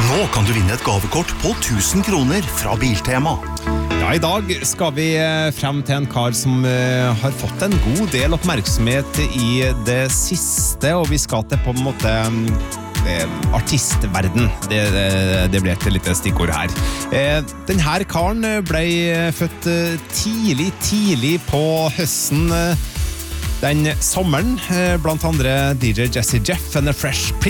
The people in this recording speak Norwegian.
Nå kan du vinne et gavekort på 1000 kroner fra Biltema. Ja, i dag skal vi frem til en kar som har fått en god del oppmerksomhet i det siste, og vi skal til på en måte artistverden. Det ble et lite stikkord her. Denne karen ble født tidlig på høsten den sommeren, blant andre DJ Jesse Jeff and the Fresh Prince.